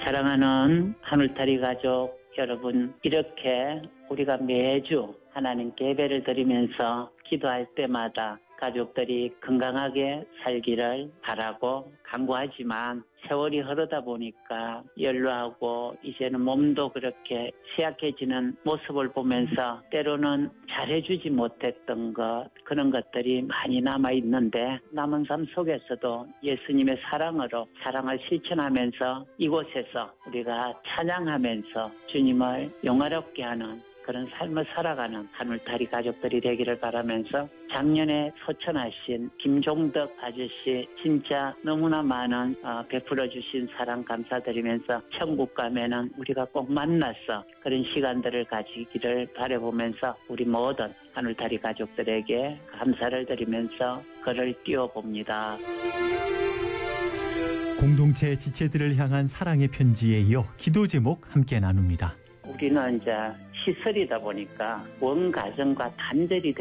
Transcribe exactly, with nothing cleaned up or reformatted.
사랑하는 하늘타리 가족 여러분, 이렇게 우리가 매주 하나님께 예배를 드리면서 기도할 때마다 가족들이 건강하게 살기를 바라고 간구하지만 세월이 흐르다 보니까 연로하고 이제는 몸도 그렇게 쇠약해지는 모습을 보면서 때로는 잘해주지 못했던 것, 그런 것들이 많이 남아있는데 남은 삶 속에서도 예수님의 사랑으로 사랑을 실천하면서 이곳에서 우리가 찬양하면서 주님을 영화롭게 하는 그런 삶을 살아가는 하늘타리 가족들이 되기를 바라면서 작년에 소천하신 김종덕 아저씨 진짜 너무나 많은 어, 베풀어 주신 사랑 감사드리면서 천국 가면은 우리가 꼭 만나서 그런 시간들을 가지기를 바라보면서 우리 모든 하늘타리 가족들에게 감사를 드리면서 글을 띄워봅니다. 공동체 지체들을 향한 사랑의 편지에 이어 기도 제목 함께 나눕니다. 우리는 이제 시설이다 보니까 원 가정과 단절이